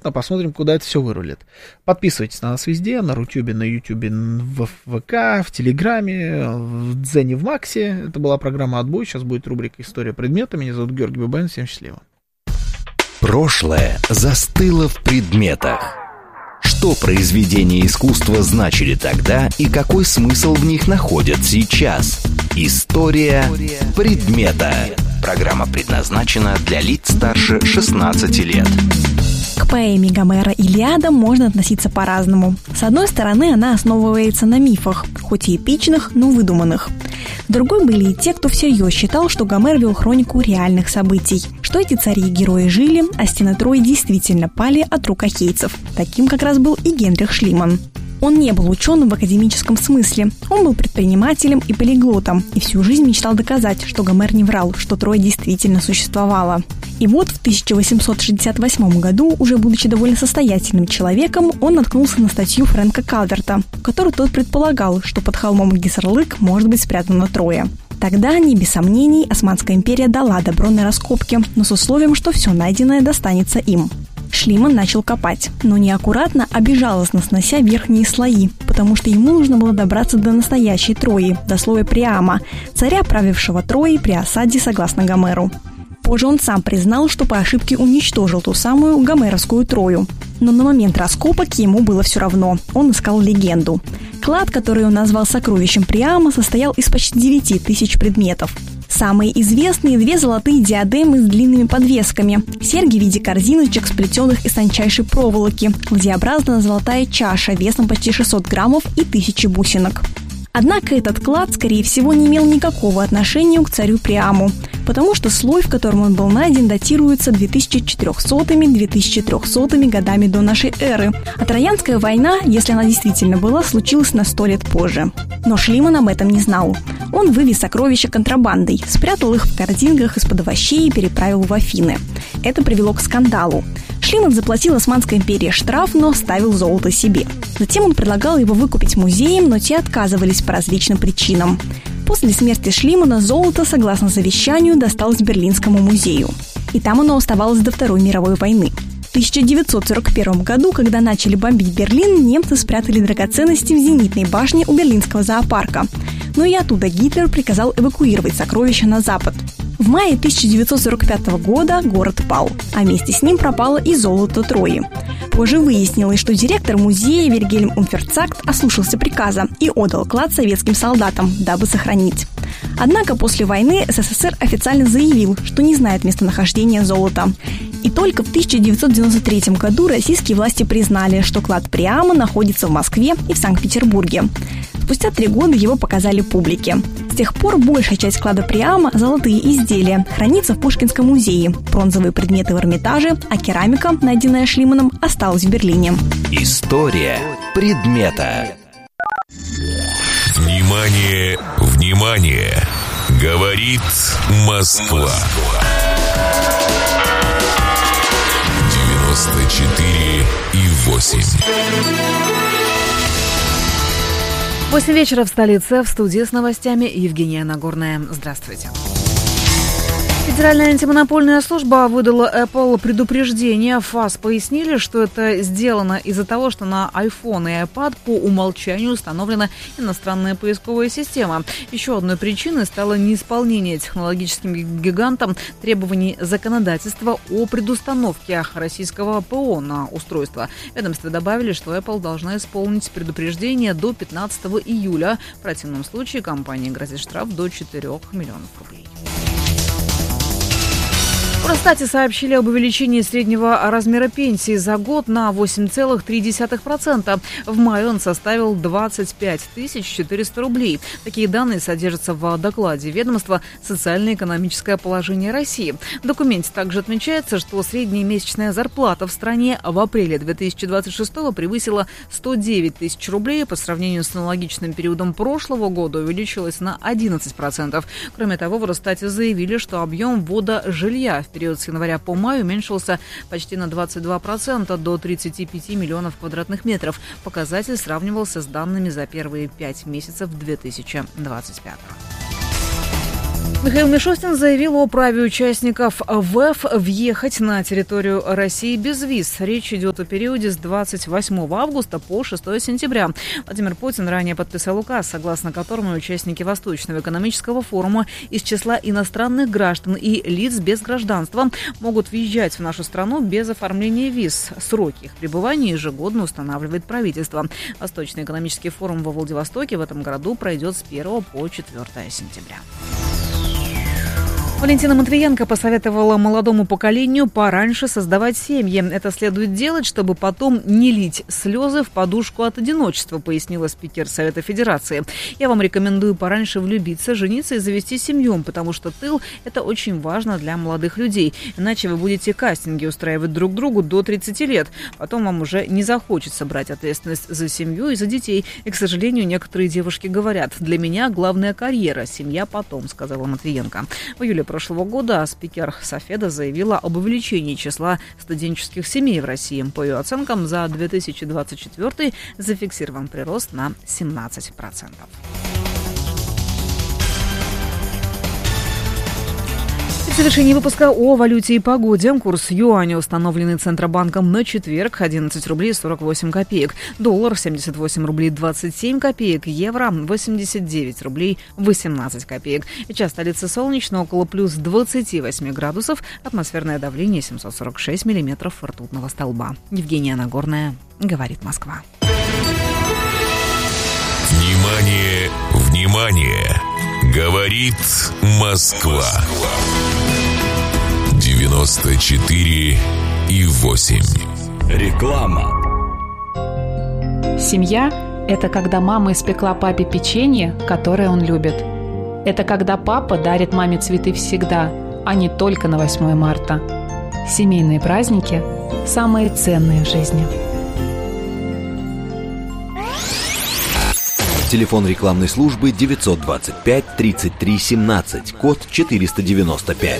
непонятно. Посмотрим, куда это все вырулит. Подписывайтесь на нас везде, на Рутюбе, на Ютубе, в ВК, в Телеграме, в Дзене, в Максе. Это была программа «Отбой». Сейчас будет рубрика «История предмета». Меня зовут Георгий Бабаян. Всем счастливо. Прошлое застыло в предметах. Что произведения искусства значили тогда и какой смысл в них находят сейчас? История предмета. Программа предназначена для лиц старше 16 лет. К поэме Гомера «Илиада» можно относиться по-разному. С одной стороны, она основывается на мифах, хоть и эпичных, но выдуманных. С другой были и те, кто всерьез считал, что Гомер вел хронику реальных событий, что эти цари и герои жили, а стены Трои действительно пали от рук ахейцев. Таким как раз был и Генрих Шлиман. Он не был ученым в академическом смысле. Он был предпринимателем и полиглотом, и всю жизнь мечтал доказать, что Гомер не врал, что Троя действительно существовала. И вот в 1868 году, уже будучи довольно состоятельным человеком, он наткнулся на статью Фрэнка Калверта, в которой тот предполагал, что под холмом Гиссарлык может быть спрятана Троя. Тогда, не без сомнений, Османская империя дала добро на раскопки, но с условием, что все найденное достанется им. Шлиман начал копать, но не аккуратно, а безжалостно снося верхние слои, потому что ему нужно было добраться до настоящей Трои, до слоя Приама, царя, правившего Троей при осаде согласно Гомеру. Позже он сам признал, что по ошибке уничтожил ту самую гомеровскую Трою. Но на момент раскопок ему было все равно. Он искал легенду. Клад, который он назвал сокровищем Приама, состоял из почти 9000 предметов. Самые известные – 2 золотые диадемы с длинными подвесками, серьги в виде корзиночек, сплетенных из тончайшей проволоки, ладьеобразная золотая чаша весом почти 600 граммов и 1000 бусинок. Однако этот клад, скорее всего, не имел никакого отношения к царю Приаму, потому что слой, в котором он был найден, датируется 2400-2300 годами до нашей эры, а Троянская война, если она действительно была, случилась на 100 лет позже. Но Шлиман об этом не знал. Он вывез сокровища контрабандой, спрятал их в корзинках из-под овощей и переправил в Афины. Это привело к скандалу. Шлиман заплатил Османской империи штраф, но оставил золото себе. Затем он предлагал его выкупить музеям, но те отказывались по различным причинам. После смерти Шлимана золото, согласно завещанию, досталось Берлинскому музею. И там оно оставалось до Второй мировой войны. В 1941 году, когда начали бомбить Берлин, немцы спрятали драгоценности в зенитной башне у Берлинского зоопарка. Но и оттуда Гитлер приказал эвакуировать сокровища на запад. В мае 1945 года город пал, а вместе с ним пропало и золото Трои. Позже выяснилось, что директор музея Вильгельм Унферцагт ослушался приказа и отдал клад советским солдатам, дабы сохранить. Однако после войны СССР официально заявил, что не знает местонахождения золота. И только в 1993 году российские власти признали, что клад Приама находится в Москве и в Санкт-Петербурге. Спустя 3 года его показали публике. С тех пор большая часть клада Приама, золотые изделия, хранится в Пушкинском музее, бронзовые предметы в Эрмитаже, а керамика, найденная Шлиманом, осталась в Берлине. История предмета. Внимание, внимание! Говорит Москва. 94,8. 8 вечера в столице. В студии с новостями Евгения Нагорная. Здравствуйте. Федеральная антимонопольная служба выдала Apple предупреждение. ФАС пояснили, что это сделано из-за того, что на iPhone и iPad по умолчанию установлена иностранная поисковая система. Еще одной причиной стало неисполнение технологическим гигантом требований законодательства о предустановке российского ПО на устройство. В ведомстве добавили, что Apple должна исполнить предупреждение до 15 июля. В противном случае компании грозит штраф до 4 миллионов рублей. В Росстате сообщили об увеличении среднего размера пенсии за год на 8,3%. В мае он составил 25 400 рублей. Такие данные содержатся в докладе ведомства «Социально-экономическое положение России». В документе также отмечается, что средняя месячная зарплата в стране в апреле 2026-го превысила 109 тысяч рублей. По сравнению с аналогичным периодом прошлого года увеличилась на 11%. Кроме того, в Росстате заявили, что объем ввода жилья в период с января по май уменьшился почти на 22% до 35 миллионов квадратных метров. Показатель сравнивался с данными за первые 5 месяцев 2025. Михаил Мишустин заявил о праве участников ВЭФ въехать на территорию России без виз. Речь идет о периоде с 28 августа по 6 сентября. Владимир Путин ранее подписал указ, согласно которому участники Восточного экономического форума из числа иностранных граждан и лиц без гражданства могут въезжать в нашу страну без оформления виз. Сроки их пребывания ежегодно устанавливает правительство. Восточный экономический форум во Владивостоке в этом году пройдет с 1 по 4 сентября. Валентина Матвиенко посоветовала молодому поколению пораньше создавать семьи. Это следует делать, чтобы потом не лить слезы в подушку от одиночества, пояснила спикер Совета Федерации. Я вам рекомендую пораньше влюбиться, жениться и завести семью, потому что тыл – это очень важно для молодых людей. Иначе вы будете кастинги устраивать друг другу до 30 лет. Потом вам уже не захочется брать ответственность за семью и за детей. И, к сожалению, некоторые девушки говорят: для меня главная карьера, семья потом, сказала Матвиенко. В июле прошлого года спикер Софеда заявила об увеличении числа студенческих семей в России. По ее оценкам, за 2024 зафиксирован прирост на 17%. В завершении выпуска о валюте и погоде. Курс юаня, установленный Центробанком на четверг, 11 рублей 48 копеек. Доллар 78 рублей 27 копеек. Евро 89 рублей 18 копеек. Сейчас столица солнечно, около плюс 28 градусов. Атмосферное давление 746 миллиметров ртутного столба. Евгения Нагорная, говорит Москва. Внимание, внимание! Говорит Москва. 94,8. Реклама. Семья – это когда мама испекла папе печенье, которое он любит. Это когда папа дарит маме цветы всегда, а не только на 8 марта. Семейные праздники – самые ценные в жизни. Телефон рекламной службы 925 33 17, код 495.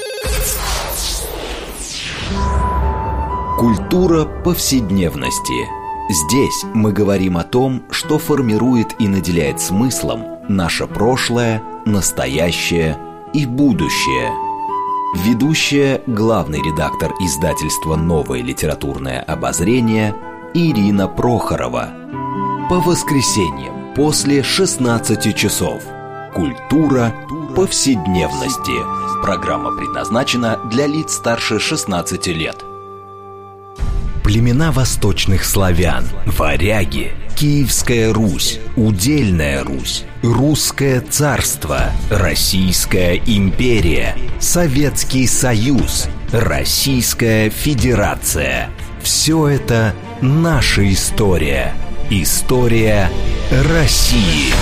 Культура повседневности. Здесь мы говорим о том, что формирует и наделяет смыслом наше прошлое, настоящее и будущее. Ведущая, главный редактор издательства «Новое литературное обозрение» Ирина Прохорова. По воскресеньям после 16 часов. Культура повседневности. Программа предназначена для лиц старше 16 лет. Племена восточных славян, варяги, Киевская Русь, Удельная Русь, Русское царство, Российская империя, Советский Союз, Российская Федерация. Все это наша история. История России.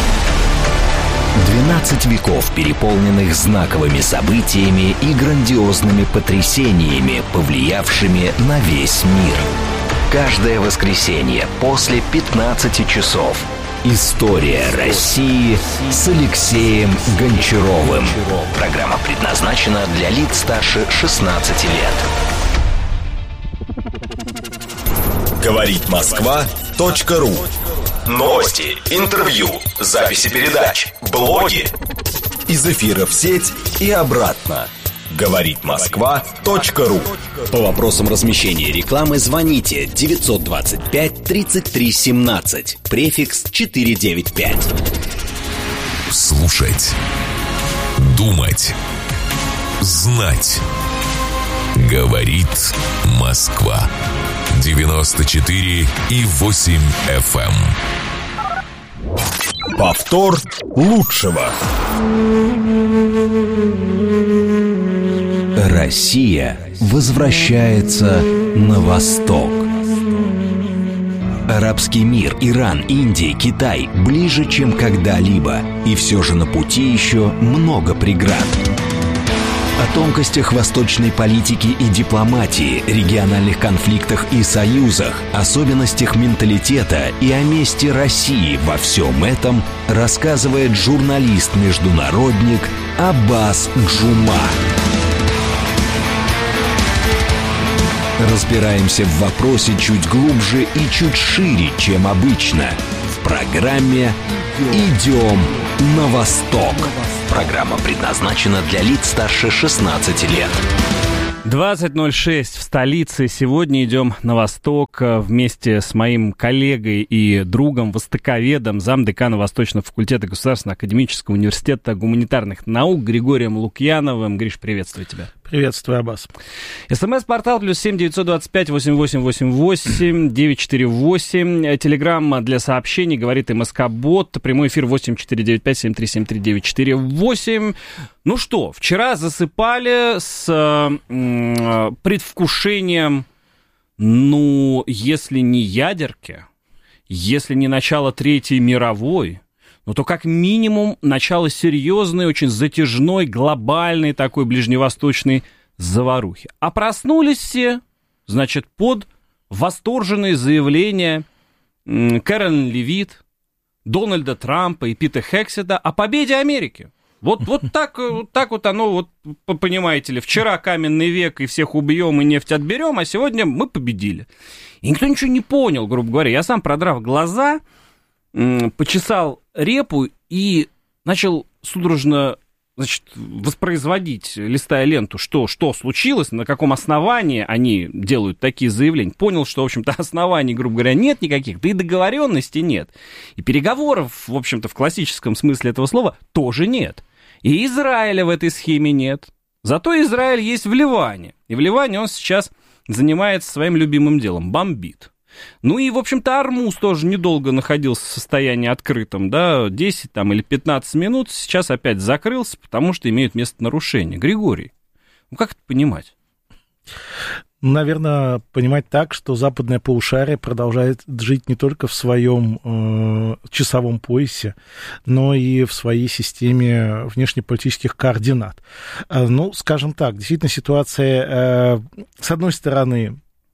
12 веков, переполненных знаковыми событиями и грандиозными потрясениями, повлиявшими на весь мир. Каждое воскресенье после 15 часов. История России с Алексеем Гончаровым. Программа предназначена для лиц старше 16 лет. Говорит Москва.ру. Новости, интервью, записи передач, блоги. Из эфира в сеть и обратно. Говорит Москва.ру. По вопросам размещения рекламы звоните 925 33 17, префикс 495. Слушать, думать, знать. Говорит Москва. 94,8 FM. Повтор лучшего. Россия возвращается на восток. Арабский мир, Иран, Индия, Китай ближе, чем когда-либо. И все же на пути еще много преград. О тонкостях восточной политики и дипломатии, региональных конфликтах и союзах, особенностях менталитета и о месте России во всем этом рассказывает журналист-международник Аббас Джума. Разбираемся в вопросе чуть глубже и чуть шире, чем обычно. В программе «Идем на восток». Программа предназначена для лиц старше 16 лет. 20:06 в столице. Сегодня идем на восток вместе с моим коллегой и другом, востоковедом, замдекана Восточного факультета Государственного академического университета гуманитарных наук Григорием Лукьяновым. Гриш, приветствую тебя. Приветствую, Аббас. СМС-портал +7 925 8888 948. Телеграмма для сообщений, говорит МСК-бот. Прямой эфир 8495 7373 948. Ну что, вчера засыпали с предвкушением, ну, если не ядерки, если не начало Третьей мировой, ну, то как минимум начало серьезной, очень затяжной, глобальной такой ближневосточной заварухи. А проснулись все, значит, под восторженные заявления Кэролин Левит, Дональда Трампа и Пита Хексета о победе Америки. Вот так вот оно, вот, понимаете ли, вчера каменный век, и всех убьем, и нефть отберем, а сегодня мы победили. И никто ничего не понял, грубо говоря. Я сам, продрав глаза, почесал репу и начал судорожно, значит, воспроизводить, листая ленту, что случилось, на каком основании они делают такие заявления. Понял, что, в общем-то, оснований, грубо говоря, нет никаких, да и договоренности нет. И переговоров, в общем-то, в классическом смысле этого слова тоже нет. И Израиля в этой схеме нет. Зато Израиль есть в Ливане. И в Ливане он сейчас занимается своим любимым делом – бомбит. Ну и, в общем-то, Ормуз тоже недолго находился в состоянии открытом, да, 10 там, или 15 минут, сейчас опять закрылся, потому что имеют место нарушения. Григорий, ну как это понимать? Наверное, понимать так, что западное полушарие продолжает жить не только в своем часовом поясе, но и в своей системе внешнеполитических координат. Ну, скажем так, действительно ситуация, с одной стороны,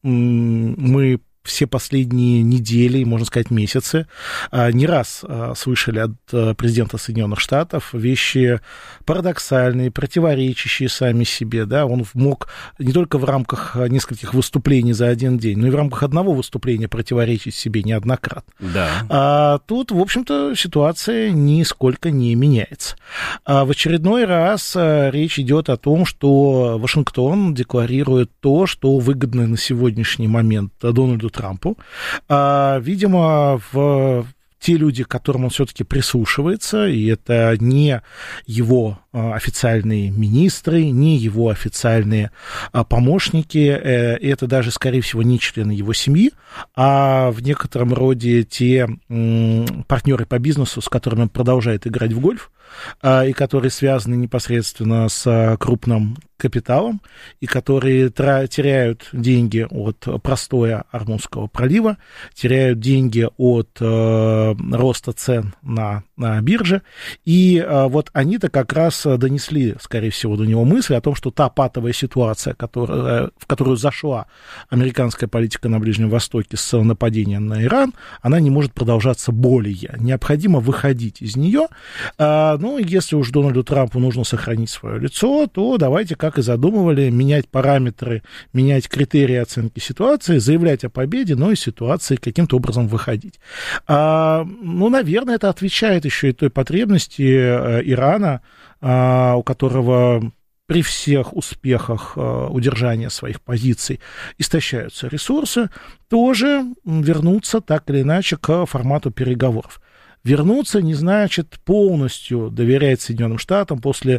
мы все последние недели, можно сказать, месяцы, не раз слышали от президента Соединенных Штатов вещи парадоксальные, противоречащие сами себе, да, он мог не только в рамках нескольких выступлений за один день, но и в рамках одного выступления противоречить себе неоднократно. Да. А тут, в общем-то, ситуация нисколько не меняется. В очередной раз речь идет о том, что Вашингтон декларирует то, что выгодно на сегодняшний момент Дональду Трампу. Видимо, те люди, к которым он все-таки прислушивается, и это не его официальные министры, не его официальные помощники, это даже, скорее всего, не члены его семьи, а в некотором роде те партнеры по бизнесу, с которыми он продолжает играть в гольф, и которые связаны непосредственно с крупным капиталом, и которые теряют деньги от простоя Ормузского пролива, теряют деньги от роста цен на бирже, и вот они-то как раз донесли, скорее всего, до него мысль о том, что та патовая ситуация, в которую зашла американская политика на Ближнем Востоке с нападением на Иран, она не может продолжаться более. Необходимо выходить из нее. Ну, если уж Дональду Трампу нужно сохранить свое лицо, то давайте, как и задумывали, менять параметры, менять критерии оценки ситуации, заявлять о победе, но из ситуации каким-то образом выходить. Ну, наверное, это отвечает еще и той потребности Ирана, у которого при всех успехах удержания своих позиций истощаются ресурсы, тоже вернуться так или иначе к формату переговоров. Вернуться не значит полностью доверять Соединенным Штатам после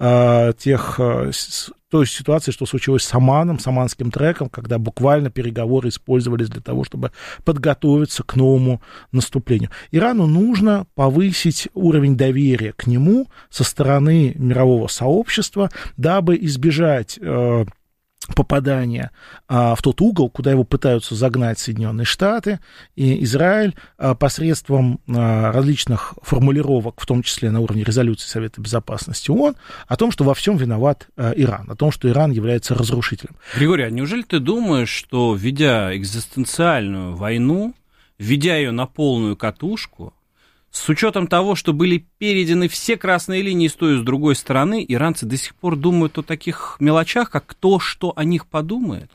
той ситуации, что случилось с Оманом, с Оманским треком, когда буквально переговоры использовались для того, чтобы подготовиться к новому наступлению. Ирану нужно повысить уровень доверия к нему со стороны мирового сообщества, дабы избежать попадания в тот угол, куда его пытаются загнать Соединенные Штаты и Израиль посредством различных формулировок, в том числе на уровне резолюции Совета Безопасности ООН, о том, что во всем виноват Иран, о том, что Иран является разрушителем. Григорий, а неужели ты думаешь, что, ведя экзистенциальную войну, введя ее на полную катушку, с учетом того, что были перейдены все красные линии с той и с другой стороны, иранцы до сих пор думают о таких мелочах, как кто что о них подумает?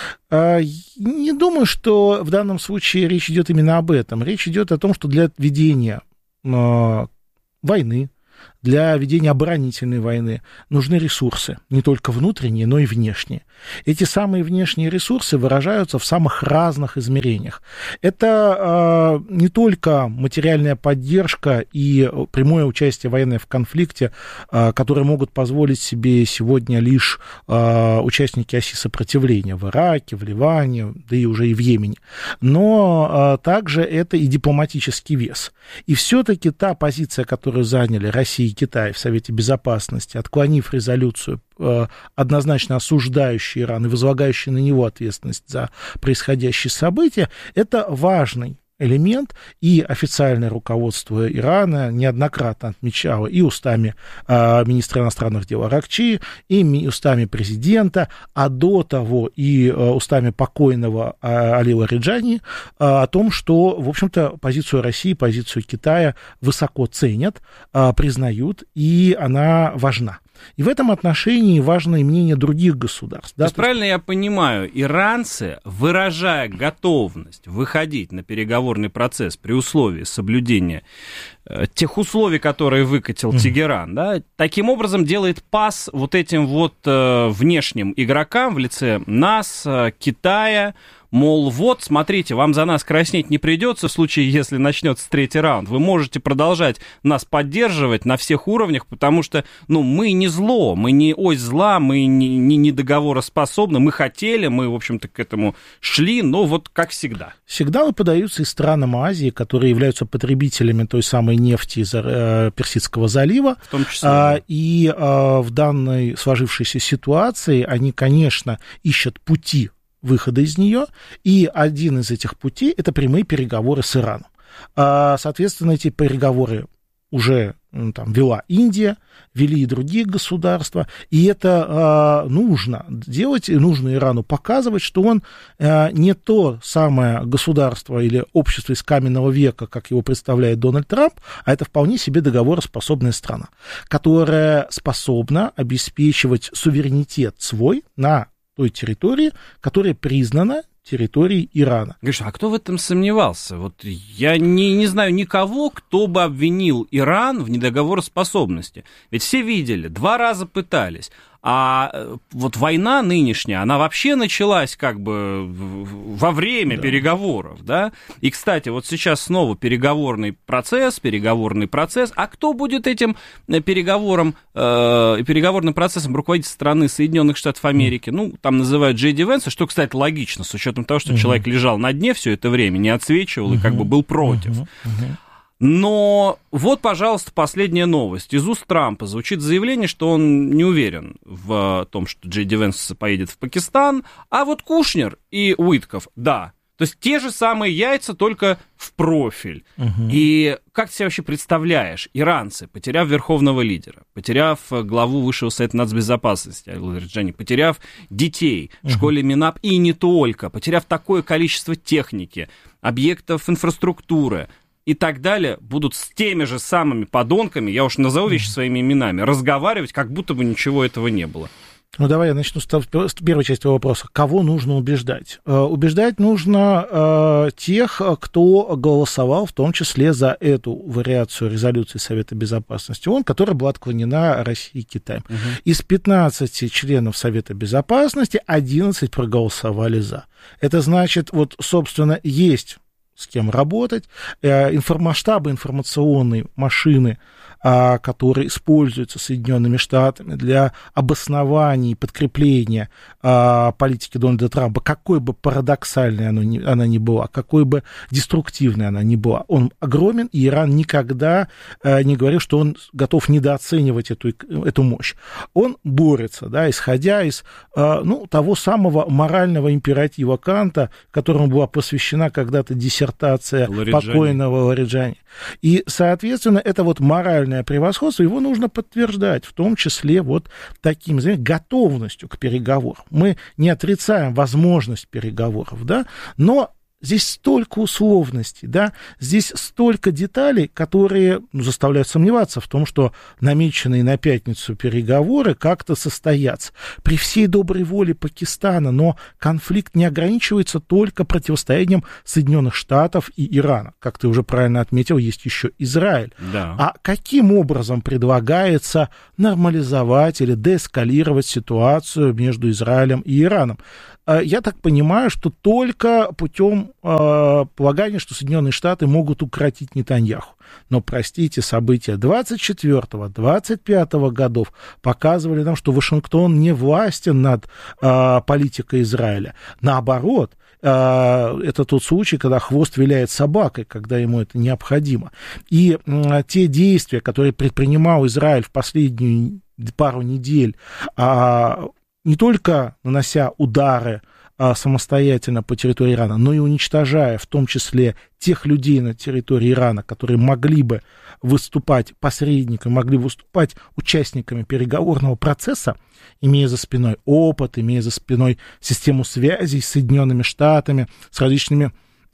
Не думаю, что в данном случае речь идет именно об этом. Речь идет о том, что для ведения войны, для ведения оборонительной войны нужны ресурсы, не только внутренние, но и внешние. Эти самые внешние ресурсы выражаются в самых разных измерениях. Это не только материальная поддержка и прямое участие военное в конфликте, которые могут позволить себе сегодня лишь участники оси сопротивления в Ираке, в Ливане, да и уже и в Йемене. Но также это и дипломатический вес. И все-таки та позиция, которую заняли Россия и Китай в Совете Безопасности, отклонив резолюцию, однозначно осуждающий Иран и возлагающий на него ответственность за происходящие события, это важный элемент, и официальное руководство Ирана неоднократно отмечало и устами министра иностранных дел Аракчи, и устами президента, а до того и устами покойного Али Лариджани о том, что, в общем-то, позицию России, позицию Китая высоко ценят, признают, и она важна. И в этом отношении важно и мнение других государств. То есть, правильно я понимаю, иранцы, выражая готовность выходить на переговорный процесс при условии соблюдения тех условий, которые выкатил Тегеран, да, таким образом делает пас вот этим вот внешним игрокам в лице нас, Китая, мол, вот, смотрите, вам за нас краснеть не придется в случае, если начнется третий раунд. Вы можете продолжать нас поддерживать на всех уровнях, потому что, мы не зло, мы не ось зла, мы не договороспособны, мы хотели, мы, в общем-то, к этому шли, но вот как всегда. Сигналы подаются и странам Азии, которые являются потребителями той самой нефти из Персидского залива. В том числе. И в данной сложившейся ситуации они, конечно, ищут пути выхода из нее, и один из этих путей – это прямые переговоры с Ираном. Соответственно, эти переговоры уже вела Индия, вели и другие государства, и это нужно делать, и нужно Ирану показывать, что он не то самое государство или общество из каменного века, как его представляет Дональд Трамп, а это вполне себе договороспособная страна, которая способна обеспечивать суверенитет свой на той территории, которая признана территорией Ирана. Гриш, а кто в этом сомневался? Вот я не знаю никого, кто бы обвинил Иран в недоговороспособности. Ведь все видели, 2 раза пытались. А вот война нынешняя, она вообще началась как бы во время переговоров, да? И, кстати, вот сейчас снова переговорный процесс. А кто будет этим переговорным процессом руководить страны Соединенных Штатов Америки? Там называют Джей Ди Венса, что, кстати, логично, с учетом того, что человек лежал на дне все это время, не отсвечивал и как бы был против. Но вот, пожалуйста, последняя новость. Из уст Трампа звучит заявление, что он не уверен в том, что Джей Ди Венс поедет в Пакистан, а вот Кушнер и Уитков, да. То есть те же самые яйца, только в профиль. И как ты себе вообще представляешь, иранцы, потеряв верховного лидера, потеряв главу Высшего совета нацбезопасности, потеряв детей в школе Минап и не только, потеряв такое количество техники, объектов инфраструктуры и так далее, будут с теми же самыми подонками, я уж назову вещи своими именами, разговаривать, как будто бы ничего этого не было. Давай я начну с первой части вопроса. Кого нужно убеждать? Убеждать нужно тех, кто голосовал в том числе за эту вариацию резолюции Совета Безопасности ООН, которая была отклонена Россией и Китаем. Из 15 членов Совета Безопасности 11 проголосовали за. Это значит, собственно, есть с кем работать. Масштабы информационной машины, которые используются Соединенными Штатами для обоснования и подкрепления политики Дональда Трампа, какой бы парадоксальной она ни была, какой бы деструктивной она ни была, он огромен, и Иран никогда не говорил, что он готов недооценивать эту мощь. Он борется, исходя из того самого морального императива Канта, которому была посвящена когда-то диссертация покойного Лариджани. И, соответственно, это моральное превосходство, его нужно подтверждать, в том числе таким готовностью к переговорам. Мы не отрицаем возможность переговоров, но здесь столько условностей, да, здесь столько деталей, которые заставляют сомневаться в том, что намеченные на пятницу переговоры как-то состоятся. При всей доброй воле Пакистана, но конфликт не ограничивается только противостоянием Соединенных Штатов и Ирана. Как ты уже правильно отметил, есть еще Израиль. Да. А каким образом предлагается нормализовать или деэскалировать ситуацию между Израилем и Ираном? Я так понимаю, что только путем полагания, что Соединенные Штаты могут укротить Нетаньяху. Но, простите, события 24-25 годов показывали нам, что Вашингтон не властен над политикой Израиля. Наоборот, это тот случай, когда хвост виляет собакой, когда ему это необходимо. И те действия, которые предпринимал Израиль в последнюю пару недель, не только нанося удары самостоятельно по территории Ирана, но и уничтожая в том числе тех людей на территории Ирана, которые могли бы выступать посредниками, могли выступать участниками переговорного процесса, имея за спиной опыт, имея за спиной систему связей с Соединенными Штатами, с различными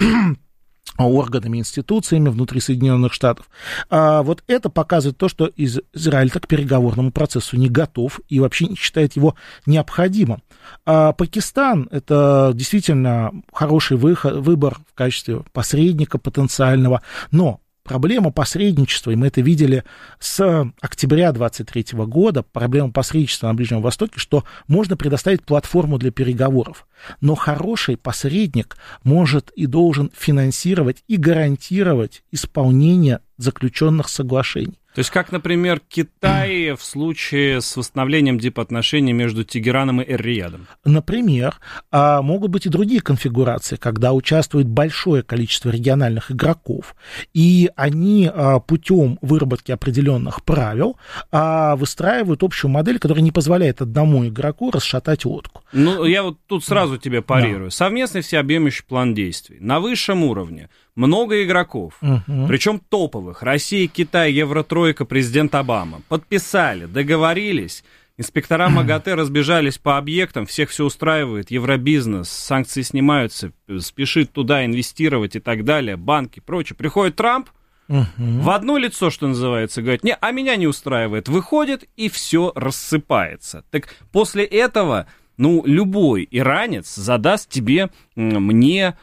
органами, институциями внутри Соединенных Штатов. Вот это показывает то, что Израиль к переговорному процессу не готов и вообще не считает его необходимым. Пакистан — это действительно хороший выбор в качестве посредника потенциального, но проблема посредничества, и мы это видели с октября 2023 года, проблема посредничества на Ближнем Востоке, что можно предоставить платформу для переговоров, но хороший посредник может и должен финансировать и гарантировать исполнение заключенных соглашений. То есть, как, например, Китай в случае с восстановлением дипотношений между Тегераном и Эр-Риядом. Например, могут быть и другие конфигурации, когда участвует большое количество региональных игроков, и они путем выработки определенных правил выстраивают общую модель, которая не позволяет одному игроку расшатать лодку. Ну, я вот тут сразу тебе парирую. Да. Совместный всеобъемлющий план действий. На высшем уровне много игроков, причем топовых. Россия, Китай, Евротройка, президент Обама. Подписали, договорились. Инспектора МАГАТЭ разбежались по объектам, всех все устраивает, евробизнес, санкции снимаются, спешит туда инвестировать и так далее, банки, прочее. Приходит Трамп, в одно лицо, что называется, говорит, не, а меня не устраивает, выходит, и все рассыпается. Так после этого, любой иранец задаст тебе, мне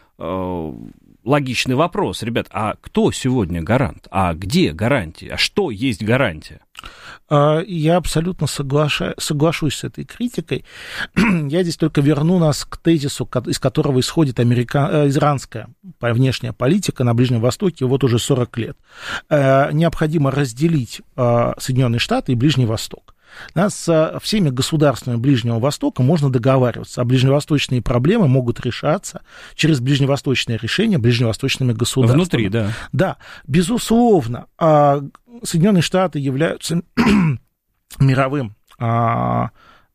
логичный вопрос. Ребят, а кто сегодня гарант? А где гарантия? А что есть гарантия? Я абсолютно соглашусь с этой критикой. Я здесь только верну нас к тезису, из которого исходит иранская внешняя политика на Ближнем Востоке вот уже 40 лет. Необходимо разделить Соединенные Штаты и Ближний Восток. С всеми государствами Ближнего Востока можно договариваться, а ближневосточные проблемы могут решаться через ближневосточные решения ближневосточными государствами. Внутри, да. Да, безусловно, Соединенные Штаты являются мировым, я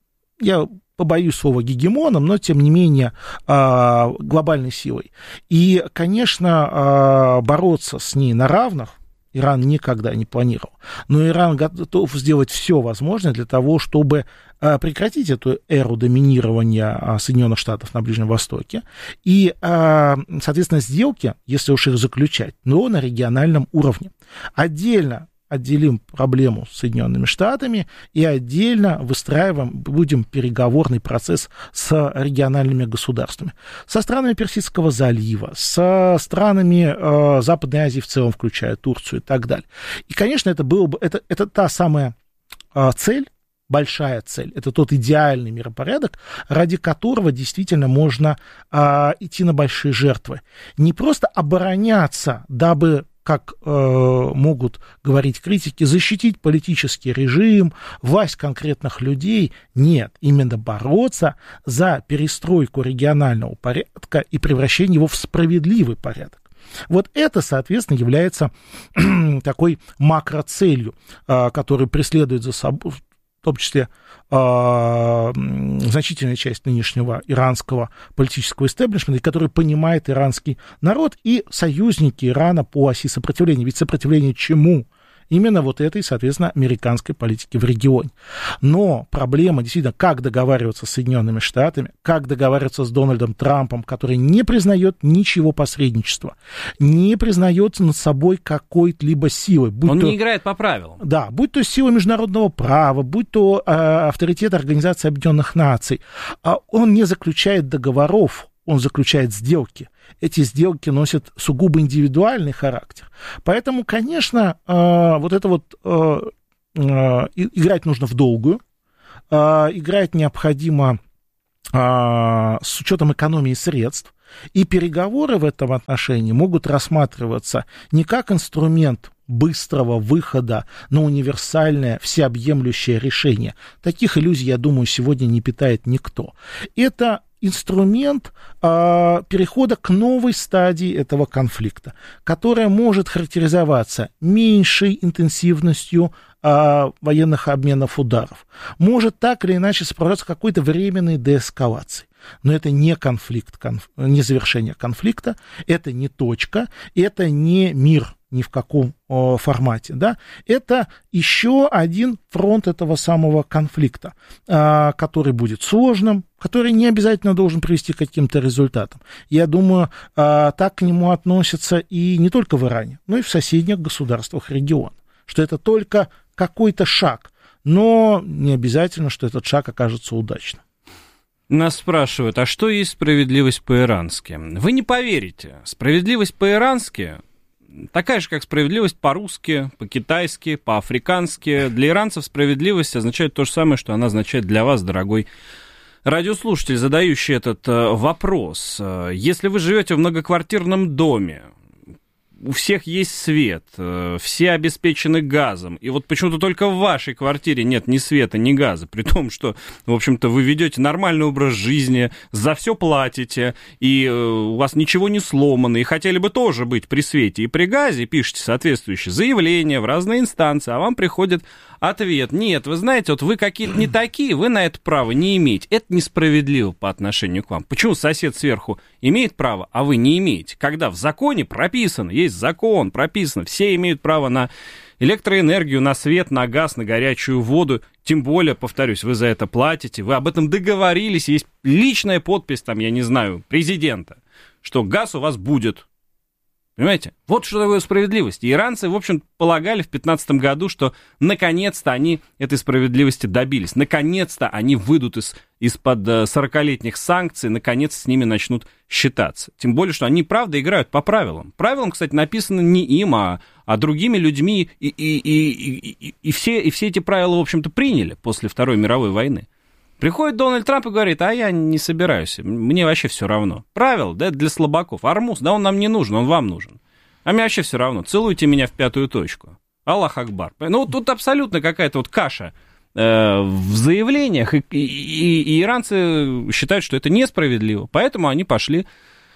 побоюсь слова гегемоном, но, тем не менее, глобальной силой. И, конечно, бороться с ней на равных Иран никогда не планировал. Но Иран готов сделать все возможное для того, чтобы прекратить эту эру доминирования Соединенных Штатов на Ближнем Востоке. И, соответственно, сделки, если уж их заключать, но на региональном уровне. Отделим проблему с Соединенными Штатами и отдельно будем переговорный процесс с региональными государствами. Со странами Персидского залива, со странами Западной Азии в целом, включая Турцию и так далее. И, конечно, это та самая цель, большая цель, это тот идеальный миропорядок, ради которого действительно можно идти на большие жертвы. Не просто обороняться, дабы, как могут говорить критики, защитить политический режим, власть конкретных людей. Нет, именно бороться за перестройку регионального порядка и превращение его в справедливый порядок. Вот это, соответственно, является такой макроцелью, которую преследует за собой, в том числе значительная часть нынешнего иранского политического истеблишмента, который понимает иранский народ и союзники Ирана по оси сопротивления. Ведь сопротивление чему именно вот этой, соответственно, американской политики в регионе. Но проблема действительно, как договариваться с Соединенными Штатами, как договариваться с Дональдом Трампом, который не признает ничего посредничества, не признает над собой какой-либо силы. Он не играет по правилам. Да, будь то сила международного права, будь то авторитет Организации Объединенных Наций. Он не заключает договоров, он заключает сделки. Эти сделки носят сугубо индивидуальный характер. Поэтому, конечно, вот это вот играть нужно в долгую, играть необходимо с учетом экономии средств, и переговоры в этом отношении могут рассматриваться не как инструмент быстрого выхода на универсальное, всеобъемлющее решение. Таких иллюзий, я думаю, сегодня не питает никто. Это инструмент перехода к новой стадии этого конфликта, которая может характеризоваться меньшей интенсивностью военных обменов ударов, может так или иначе сопровождаться какой-то временной деэскалацией. Но это не конфликт, не завершение конфликта, это не точка, это не мир ни в каком формате, да, это еще один фронт этого самого конфликта, который будет сложным, который не обязательно должен привести к каким-то результатам. Я думаю, так к нему относятся и не только в Иране, но и в соседних государствах региона, что это только какой-то шаг, но не обязательно, что этот шаг окажется удачным. Нас спрашивают, а что есть справедливость по-ирански? Вы не поверите, справедливость по-ирански такая же, как справедливость по-русски, по-китайски, по-африкански. Для иранцев справедливость означает то же самое, что она означает для вас, дорогой радиослушатель, задающий этот вопрос. Если вы живете в многоквартирном доме, у всех есть свет, все обеспечены газом, и вот почему-то только в вашей квартире нет ни света, ни газа, при том, что, в общем-то, вы ведете нормальный образ жизни, за все платите, и у вас ничего не сломано, и хотели бы тоже быть при свете и при газе, пишете соответствующие заявления в разные инстанции, а вам приходит ответ: нет, вы знаете, вот вы какие-то не такие, вы на это право не имеете. Это несправедливо по отношению к вам. Почему сосед сверху имеет право, а вы не имеете? Когда в законе прописано, есть закон, прописано, все имеют право на электроэнергию, на свет, на газ, на горячую воду. Тем более, повторюсь, вы за это платите, вы об этом договорились, есть личная подпись, там, я не знаю, президента, что газ у вас будет. Понимаете? Вот что такое справедливость. И иранцы, в общем, полагали в 2015 году, что наконец-то они этой справедливости добились. Наконец-то они выйдут из-под 40-летних санкций, наконец с ними начнут считаться. Тем более, что они, правда, играют по правилам. Правилам, кстати, написано не им, а другими людьми. И все эти правила, в общем-то, приняли после Второй мировой войны. Приходит Дональд Трамп и говорит: а я не собираюсь, мне вообще все равно. Правила, да, для слабаков. Армуз, да, он нам не нужен, он вам нужен. А мне вообще все равно. Целуйте меня в пятую точку. Аллах Акбар. Ну, тут абсолютно какая-то вот каша в заявлениях, и иранцы считают, что это несправедливо. Поэтому они пошли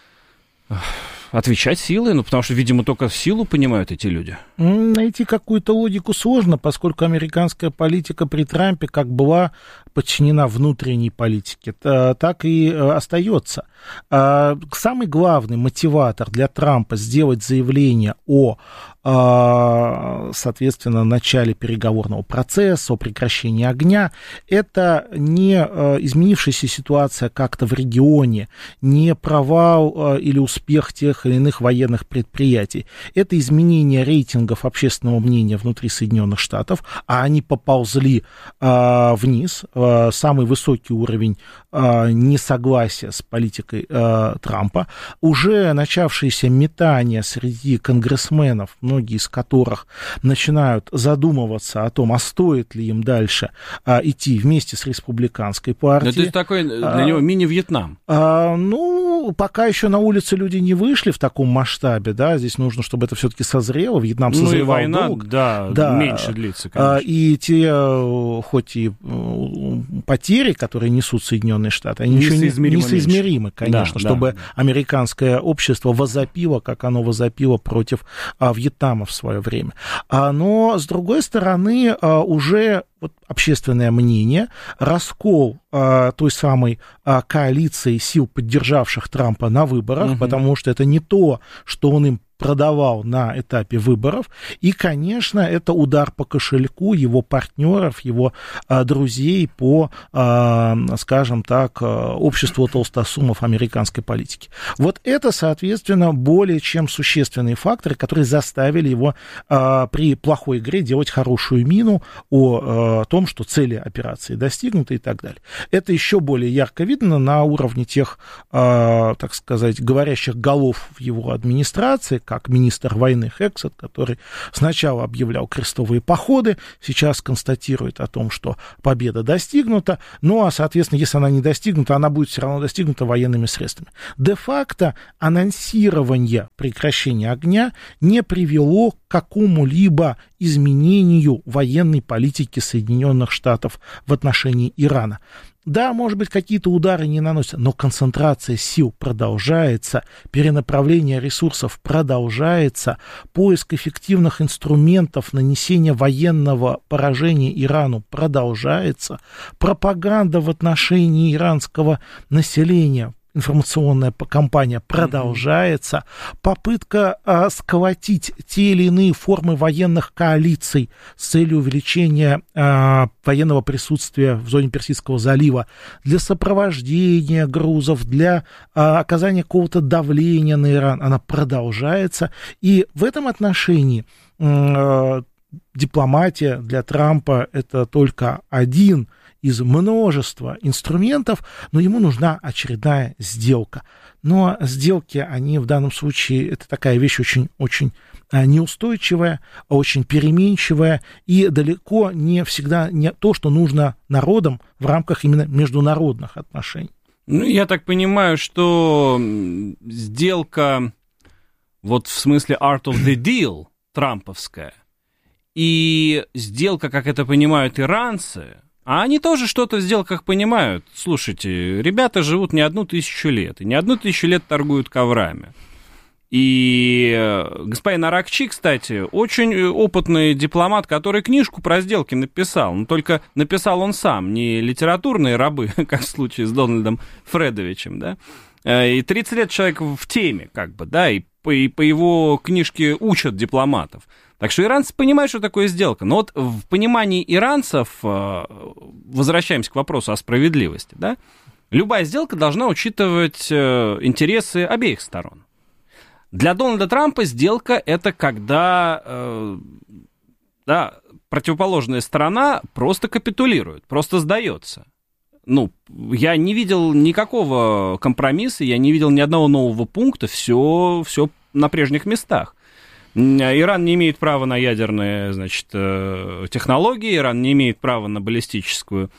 отвечать силой, ну, потому что, видимо, только силу понимают эти люди. Найти какую-то логику сложно, поскольку американская политика при Трампе как была подчинена внутренней политике, так и остается. Самый главный мотиватор для Трампа сделать заявление о, соответственно, начале переговорного процесса, о прекращении огня, это не изменившаяся ситуация как-то в регионе, не провал или успех тех или иных военных предприятий. Это изменение рейтингов общественного мнения внутри Соединенных Штатов, а они поползли вниз. Самый высокий уровень несогласия с политикой Трампа. Уже начавшиеся метания среди конгрессменов, многие из которых начинают задумываться о том, а стоит ли им дальше идти вместе с республиканской партией. Это такой для него мини-Вьетнам. Ну, пока еще на улице люди не вышли в таком масштабе, да, здесь нужно, чтобы это все-таки созрело. Вьетнам созревал война, долго. Да, меньше длится, конечно. И те, хоть и потери, которые несут Соединенные Штаты, они еще несоизмеримы, конечно, чтобы американское общество возопило, как оно возопило против Вьетнама в свое время. Но, с другой стороны, уже вот общественное мнение, раскол той самой коалиции сил, поддержавших Трампа на выборах, потому что это не то, что он им продавал на этапе выборов, и, конечно, это удар по кошельку его партнеров, его друзей по, скажем так, обществу толстосумов американской политики. Вот это, соответственно, более чем существенные факторы, которые заставили его при плохой игре делать хорошую мину о том, что цели операции достигнуты и так далее. Это еще более ярко видно на уровне тех, так сказать, говорящих голов в его администрации, как министр войны Хексет, который сначала объявлял крестовые походы, сейчас констатирует о том, что победа достигнута, ну а, соответственно, если она не достигнута, она будет все равно достигнута военными средствами. Де-факто анонсирование прекращения огня не привело к какому-либо изменению военной политики Соединенных Штатов в отношении Ирана. Да, может быть, какие-то удары не наносятся, но концентрация сил продолжается, перенаправление ресурсов продолжается, поиск эффективных инструментов нанесения военного поражения Ирану продолжается, пропаганда в отношении иранского населения, информационная кампания продолжается, попытка сколотить те или иные формы военных коалиций с целью увеличения военного присутствия в зоне Персидского залива для сопровождения грузов, для оказания какого-то давления на Иран, она продолжается. И в этом отношении дипломатия для Трампа это только один из множества инструментов, но ему нужна очередная сделка. Но сделки, они в данном случае, это такая вещь очень неустойчивая, очень переменчивая и далеко не всегда не то, что нужно народам в рамках именно международных отношений. Ну, я так понимаю, что сделка, вот в смысле art of the deal, трамповская, и сделка, как это понимают иранцы, а они тоже что-то в сделках понимают. Слушайте, ребята живут не 1000 лет, и не 1000 лет торгуют коврами. И господин Аракчи, кстати, очень опытный дипломат, который книжку про сделки написал, но только написал он сам, не литературные рабы, как в случае с Дональдом Фредовичем, да. И 30 лет человек в теме, как бы, да, и по его книжке учат дипломатов. Так что иранцы понимают, что такое сделка. Но вот в понимании иранцев, возвращаемся к вопросу о справедливости, да, любая сделка должна учитывать интересы обеих сторон. Для Дональда Трампа сделка — это когда противоположная сторона просто капитулирует, просто сдается. Ну, я не видел никакого компромисса, я не видел ни одного нового пункта, все на прежних местах. Иран не имеет права на ядерные, значит, технологии, Иран не имеет права на баллистическую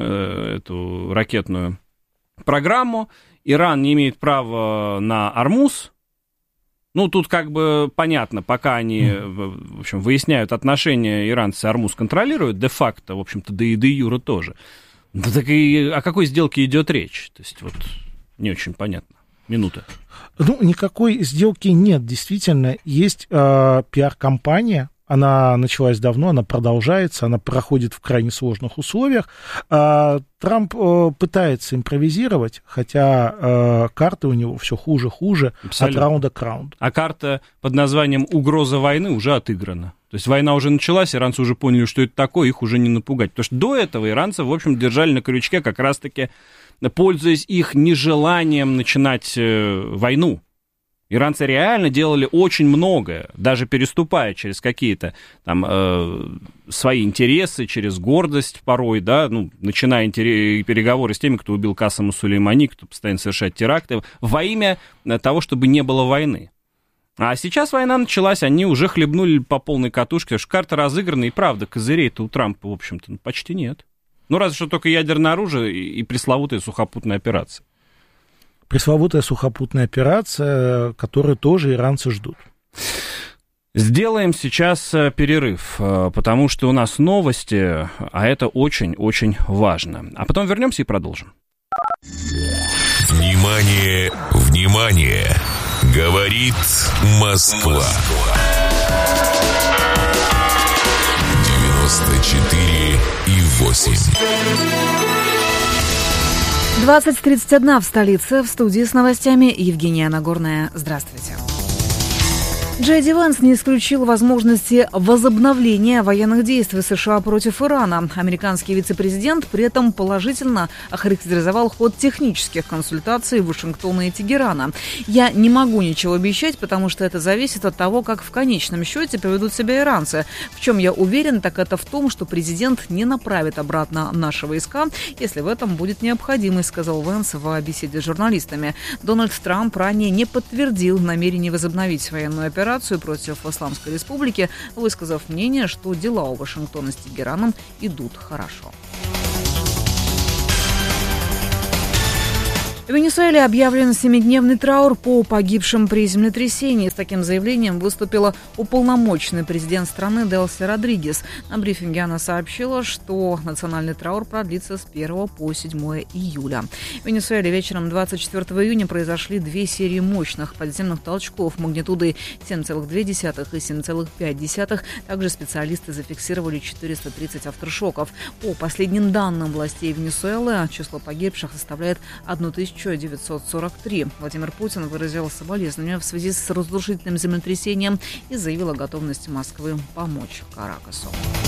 эту ракетную программу, Иран не имеет права на Ормуз. Ну, тут как бы понятно, пока они, в общем, выясняют отношения, иранцы Ормуз контролируют, де-факто, в общем-то, да и де-юре тоже. Да так и о какой сделке идет речь? То есть вот не очень понятно. Минута. Ну, никакой сделки нет, действительно. Есть пиар-компания, она началась давно, она продолжается, она проходит в крайне сложных условиях. Трамп пытается импровизировать, хотя карты у него все хуже от раунда к раунду. А карта под названием «Угроза войны» уже отыграна. То есть война уже началась, иранцы уже поняли, что это такое, их уже не напугать. Потому что до этого иранцев, в общем, держали на крючке как раз-таки, пользуясь их нежеланием начинать войну. Иранцы реально делали очень многое, даже переступая через какие-то там свои интересы, через гордость порой, да, ну, начиная переговоры с теми, кто убил Касема Сулеймани, кто постоянно совершает теракты, во имя того, чтобы не было войны. А сейчас война началась, они уже хлебнули по полной катушке, потому что карта разыграна, и правда, козырей-то у Трампа, в общем-то, почти нет. Ну, разве что только ядерное оружие и пресловутая сухопутная операция. Пресловутая сухопутная операция, которую тоже иранцы ждут. Сделаем сейчас перерыв, потому что у нас новости, а это очень-очень важно. А потом вернемся и продолжим. Внимание, внимание! Говорит Москва. 94,8. 20:31 в столице. В студии с новостями Евгения Нагорная. Здравствуйте. Джей Ди Венс не исключил возможности возобновления военных действий США против Ирана. Американский вице-президент при этом положительно охарактеризовал ход технических консультаций Вашингтона и Тегерана. «Я не могу ничего обещать, потому что это зависит от того, как в конечном счете поведут себя иранцы. В чем я уверен, так это в том, что президент не направит обратно наши войска, если в этом будет необходимость», сказал Венс в беседе с журналистами. Дональд Трамп ранее не подтвердил намерение возобновить военную операцию против Исламской Республики, высказав мнение, что дела у Вашингтона с Тегераном идут хорошо. В Венесуэле объявлен 7-дневный траур по погибшим при землетрясении. С таким заявлением выступила уполномоченный президент страны Делси Родригес. На брифинге она сообщила, что национальный траур продлится с 1 по 7 июля. В Венесуэле вечером 24 июня произошли 2 серии мощных подземных толчков магнитудой 7,2 и 7,5. Также специалисты зафиксировали 430 авторшоков. По последним данным властей Венесуэлы, число погибших составляет 1943. Владимир Путин выразил соболезнования в связи с разрушительным землетрясением и заявил о готовности Москвы помочь Каракасу.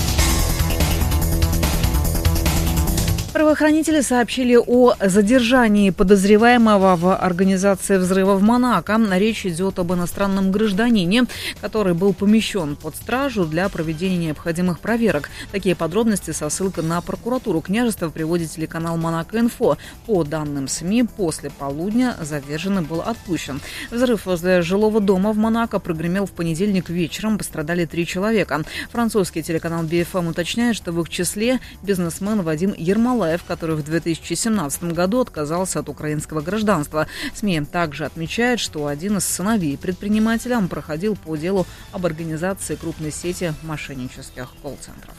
Правоохранители сообщили о задержании подозреваемого в организации взрыва в Монако. Речь идет об иностранном гражданине, который был помещен под стражу для проведения необходимых проверок. Такие подробности со ссылкой на прокуратуру княжества приводит телеканал «Монако-Инфо». По данным СМИ, после полудня задержанный был отпущен. Взрыв возле жилого дома в Монако прогремел в понедельник вечером. Пострадали 3 человека. Французский телеканал BFM уточняет, что в их числе бизнесмен Вадим Ермолаев, который в 2017 году отказался от украинского гражданства. СМИ также отмечает, что один из сыновей предпринимателя проходил по делу об организации крупной сети мошеннических колл-центров.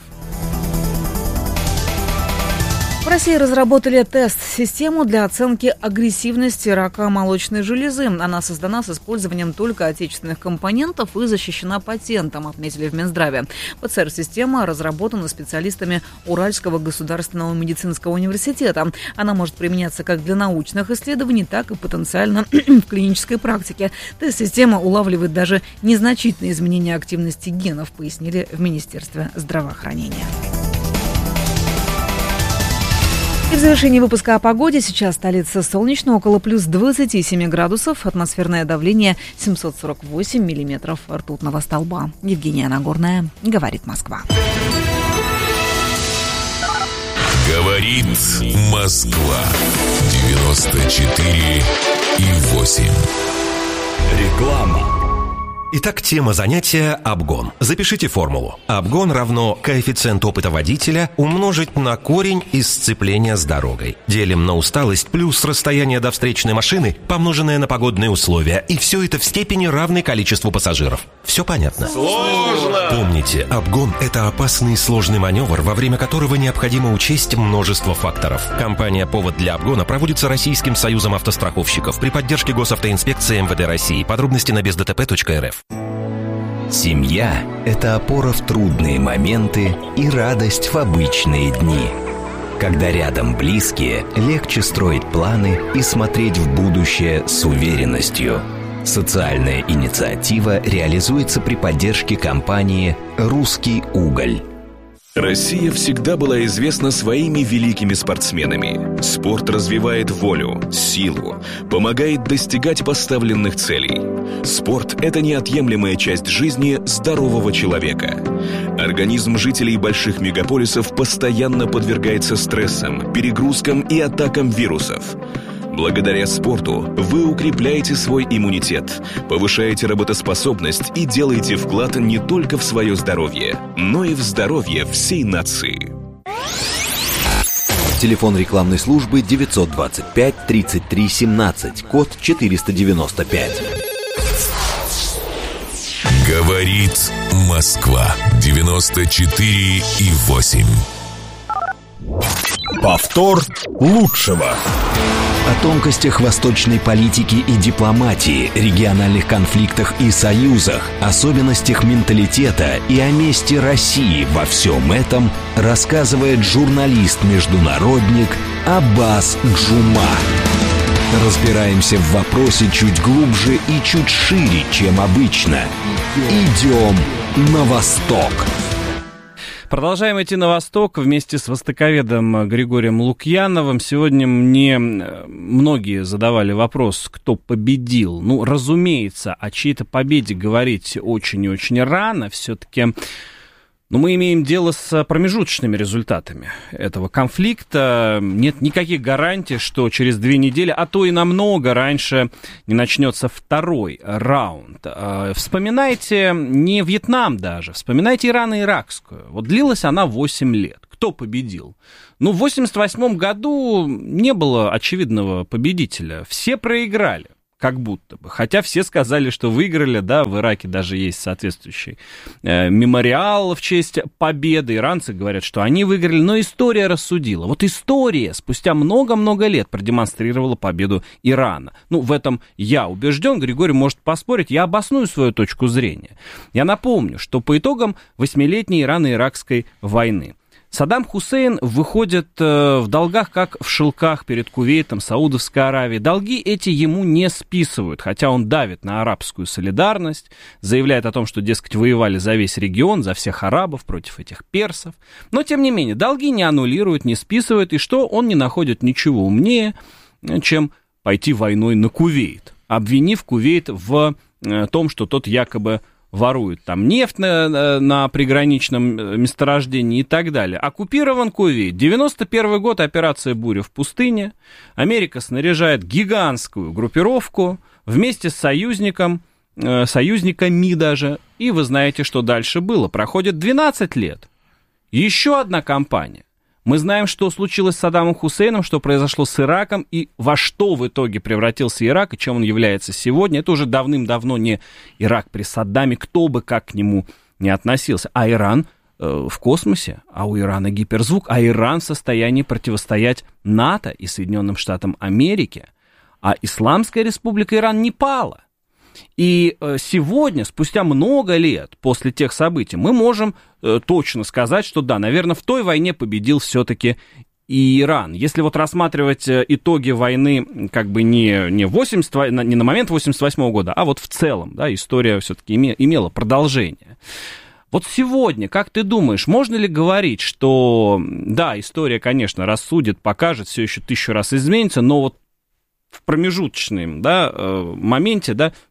В России разработали тест-систему для оценки агрессивности рака молочной железы. Она создана с использованием только отечественных компонентов и защищена патентом, отметили в Минздраве. ПЦР-система разработана специалистами Уральского государственного медицинского университета. Она может применяться как для научных исследований, так и потенциально в клинической практике. Тест-система улавливает даже незначительные изменения активности генов, пояснили в Министерстве здравоохранения. И в завершении выпуска о погоде. Сейчас столица солнечно, около плюс 27 градусов. Атмосферное давление 748 миллиметров ртутного столба. Евгения Нагорная, говорит Москва. Говорит Москва. 94,8. Реклама. Итак, тема занятия – обгон. Запишите формулу. Обгон равно коэффициент опыта водителя умножить на корень из сцепления с дорогой. Делим на усталость плюс расстояние до встречной машины, помноженное на погодные условия. И все это в степени равной количеству пассажиров. Все понятно? Сложно! Помните, обгон – это опасный и сложный маневр, во время которого необходимо учесть множество факторов. Компания «Повод для обгона» проводится Российским союзом автостраховщиков при поддержке Госавтоинспекции МВД России. Подробности на бездтп.рф. Семья – это опора в трудные моменты и радость в обычные дни. Когда рядом близкие, легче строить планы и смотреть в будущее с уверенностью. Социальная инициатива реализуется при поддержке компании «Русский уголь». Россия всегда была известна своими великими спортсменами. Спорт развивает волю, силу, помогает достигать поставленных целей. Спорт – это неотъемлемая часть жизни здорового человека. Организм жителей больших мегаполисов постоянно подвергается стрессам, перегрузкам и атакам вирусов. Благодаря спорту вы укрепляете свой иммунитет, повышаете работоспособность и делаете вклад не только в свое здоровье, но и в здоровье всей нации. Телефон рекламной службы 925 33 17, код 495. Говорит Москва. 94,8. Повтор лучшего. О тонкостях восточной политики и дипломатии, региональных конфликтах и союзах, особенностях менталитета и о месте России во всем этом рассказывает журналист-международник Аббас Джума. Разбираемся в вопросе чуть глубже и чуть шире, чем обычно. Идем на восток. Продолжаем идти на восток вместе с востоковедом Григорием Лукьяновым. Сегодня мне многие задавали вопрос, кто победил. Ну, разумеется, о чьей-то победе говорить очень и очень рано. Все-таки мы имеем дело с промежуточными результатами этого конфликта. Нет никаких гарантий, что через 2 недели, а то и намного раньше, не начнется второй раунд. Вспоминайте не Вьетнам даже, вспоминайте Ирано-Иракскую. Вот длилась она 8 лет. Кто победил? В 1988 году не было очевидного победителя. Все проиграли. Как будто бы. Хотя все сказали, что выиграли, да, в Ираке даже есть соответствующий мемориал в честь победы. Иранцы говорят, что они выиграли, но история рассудила. Вот история спустя много-много лет продемонстрировала победу Ирана. В этом я убежден, Григорий может поспорить, я обосную свою точку зрения. Я напомню, что по итогам 8-летней Ирано-Иракской войны Саддам Хусейн выходит в долгах, как в шелках перед Кувейтом, Саудовской Аравией. Долги эти ему не списывают, хотя он давит на арабскую солидарность, заявляет о том, что, дескать, воевали за весь регион, за всех арабов против этих персов. Но, тем не менее, долги не аннулируют, не списывают, и что он не находит ничего умнее, чем пойти войной на Кувейт, обвинив Кувейт в том, что тот якобы воруют там нефть на приграничном месторождении и так далее. Оккупирован Кувейт. 91 год, операция «Буря в пустыне». Америка снаряжает гигантскую группировку вместе с союзниками даже. И вы знаете, что дальше было. Проходит 12 лет. Еще одна кампания. Мы знаем, что случилось с Саддамом Хусейном, что произошло с Ираком и во что в итоге превратился Ирак и чем он является сегодня. Это уже давным-давно не Ирак при Саддаме, кто бы как к нему не относился. А Иран в космосе, а у Ирана гиперзвук, а Иран в состоянии противостоять НАТО и Соединенным Штатам Америки. А Исламская Республика Иран не пала. И сегодня, спустя много лет после тех событий, мы можем точно сказать, что да, наверное, в той войне победил все-таки и Иран. Если вот рассматривать итоги войны как бы не на момент 88 года, а вот в целом, да, история все-таки имела продолжение. Вот сегодня, как ты думаешь, можно ли говорить, что да, история, конечно, рассудит, покажет, все еще 1000 раз изменится, но вот в промежуточном моменте